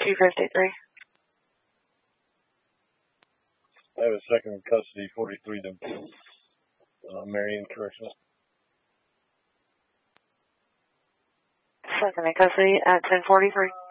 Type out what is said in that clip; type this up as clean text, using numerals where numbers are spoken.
253. I have a second in custody, 43 to Marion Correctional. Second in custody at 1043.